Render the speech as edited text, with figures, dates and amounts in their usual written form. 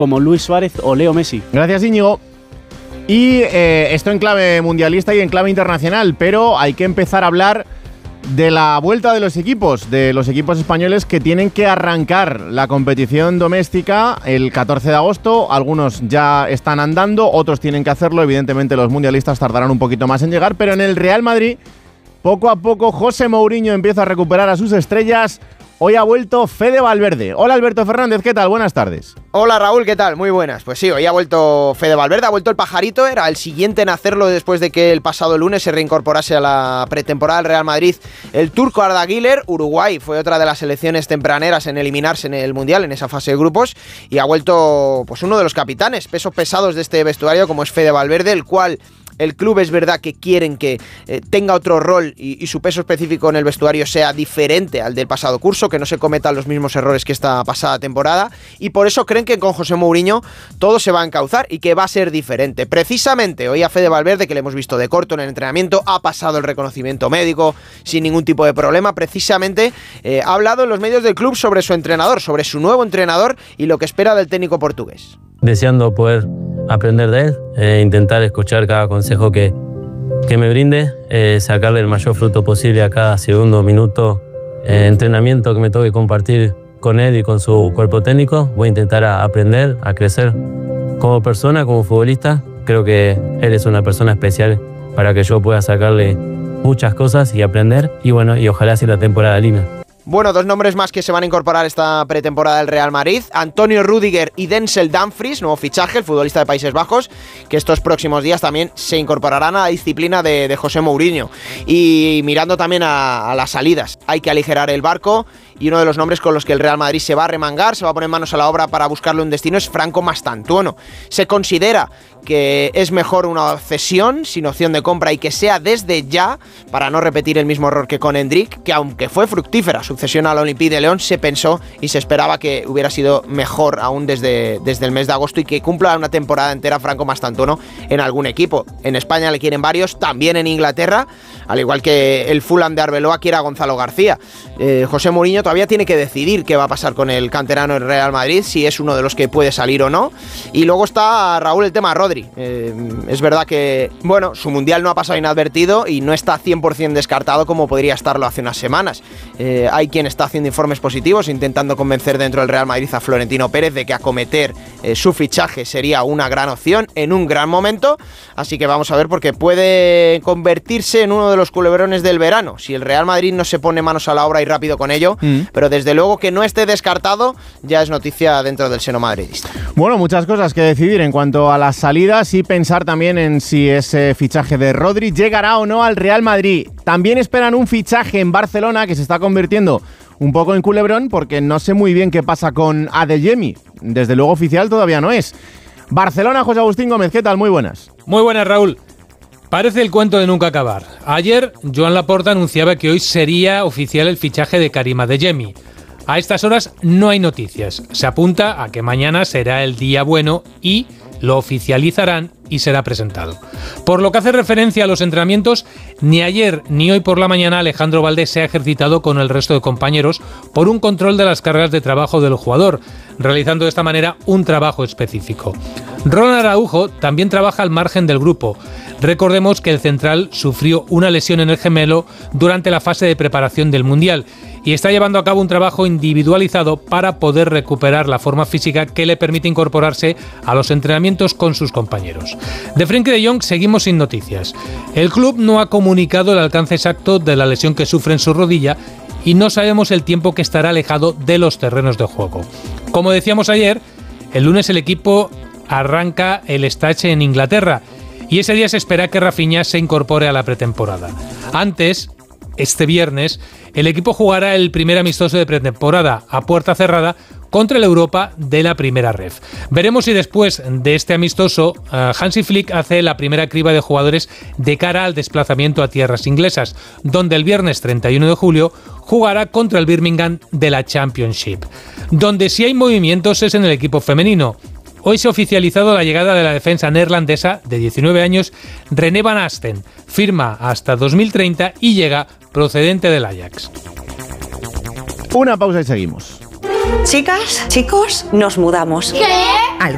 como Luis Suárez o Leo Messi. Gracias, Íñigo. Y esto en clave mundialista y en clave internacional, pero hay que empezar a hablar de la vuelta de los equipos españoles que tienen que arrancar la competición doméstica el 14 de agosto. Algunos ya están andando, otros tienen que hacerlo. Evidentemente los mundialistas tardarán un poquito más en llegar, pero en el Real Madrid, poco a poco, José Mourinho empieza a recuperar a sus estrellas. Hoy ha vuelto Fede Valverde. Hola, Alberto Fernández, ¿qué tal? Buenas tardes. Hola, Raúl, ¿qué tal? Muy buenas. Pues sí, hoy ha vuelto Fede Valverde, ha vuelto el pajarito, era el siguiente en hacerlo después de que el pasado lunes se reincorporase a la pretemporada del Real Madrid el turco Arda Güler. Uruguay fue otra de las selecciones tempraneras en eliminarse en el Mundial, en esa fase de grupos, y ha vuelto pues uno de los capitanes, pesos pesados de este vestuario, como es Fede Valverde, el cual el club es verdad que quieren que tenga otro rol y su peso específico en el vestuario sea diferente al del pasado curso, que no se cometan los mismos errores que esta pasada temporada, y por eso creen que con José Mourinho todo se va a encauzar y que va a ser diferente. Precisamente hoy a Fede Valverde, que le hemos visto de corto en el entrenamiento, ha pasado el reconocimiento médico sin ningún tipo de problema. Precisamente ha hablado en los medios del club sobre su entrenador, sobre su nuevo entrenador y lo que espera del técnico portugués. Deseando poder aprender de él, intentar escuchar cada consejo que me brinde, sacarle el mayor fruto posible a cada segundo, minuto, entrenamiento que me toque compartir con él y con su cuerpo técnico. Voy a intentar aprender, a crecer como persona, como futbolista. Creo que él es una persona especial para que yo pueda sacarle muchas cosas y aprender, y bueno, y ojalá sea la temporada linda. Bueno, dos nombres más que se van a incorporar esta pretemporada del Real Madrid: Antonio Rüdiger y Denzel Dumfries, nuevo fichaje, el futbolista de Países Bajos, que estos próximos días también se incorporarán a la disciplina de José Mourinho. Y mirando también a las salidas, hay que aligerar el barco, y uno de los nombres con los que el Real Madrid se va a remangar, se va a poner manos a la obra para buscarle un destino, es Franco Mastantuono. Se considera que es mejor una cesión sin opción de compra y que sea desde ya, para no repetir el mismo error que con Endrick, que aunque fue fructífera su cesión al Olympique de León, se pensó y se esperaba que hubiera sido mejor aún desde el mes de agosto, y que cumpla una temporada entera Franco Mastantuono en algún equipo. En España le quieren varios, también en Inglaterra, al igual que el Fulham de Arbeloa quiere a Gonzalo García. José Mourinho todavía tiene que decidir qué va a pasar con el canterano del Real Madrid, si es uno de los que puede salir o no. Y luego está, Raúl, el tema de Rodri. Es verdad que, bueno, su mundial no ha pasado inadvertido y no está 100% descartado como podría estarlo hace unas semanas. Hay quien está haciendo informes positivos, intentando convencer dentro del Real Madrid a Florentino Pérez de que acometer su fichaje sería una gran opción en un gran momento. Así que vamos a ver, porque puede convertirse en uno de los culebrones del verano si el Real Madrid no se pone manos a la obra y rápido con ello. Pero desde luego que no esté descartado ya es noticia dentro del seno madridista. Bueno, muchas cosas que decidir en cuanto a las salidas y pensar también en si ese fichaje de Rodri llegará o no al Real Madrid. También esperan un fichaje en Barcelona que se está convirtiendo un poco en culebrón, porque no sé muy bien qué pasa con Adeyemi. Desde luego oficial todavía no es. Barcelona, José Agustín Gómez, ¿qué tal? Muy buenas. Muy buenas, Raúl. Parece el cuento de nunca acabar. Ayer, Joan Laporta anunciaba que hoy sería oficial el fichaje de Karim Adeyemi. A estas horas no hay noticias. Se apunta a que mañana será el día bueno y lo oficializarán y será presentado. Por lo que hace referencia a los entrenamientos, ni ayer ni hoy por la mañana Alejandro Valdés se ha ejercitado con el resto de compañeros por un control de las cargas de trabajo del jugador, realizando de esta manera un trabajo específico. Ronald Araujo también trabaja al margen del grupo. Recordemos que el central sufrió una lesión en el gemelo durante la fase de preparación del Mundial y está llevando a cabo un trabajo individualizado para poder recuperar la forma física que le permite incorporarse a los entrenamientos con sus compañeros. De Frenkie de Jong seguimos sin noticias. El club no ha comunicado el alcance exacto de la lesión que sufre en su rodilla y no sabemos el tiempo que estará alejado de los terrenos de juego. Como decíamos ayer, el lunes el equipo arranca el stage en Inglaterra y ese día se espera que Rafinha se incorpore a la pretemporada. Antes, este viernes, el equipo jugará el primer amistoso de pretemporada a puerta cerrada contra el Europa de la primera ref. Veremos si después de este amistoso Hansi Flick hace la primera criba de jugadores de cara al desplazamiento a tierras inglesas, donde el viernes 31 de julio jugará contra el Birmingham de la Championship. Donde sí hay movimientos es en el equipo femenino. Hoy se ha oficializado la llegada de la defensa neerlandesa de 19 años, René Van Asten. Firma hasta 2030 y llega procedente del Ajax. Una pausa y seguimos. Chicas, chicos, nos mudamos. ¿Qué? Al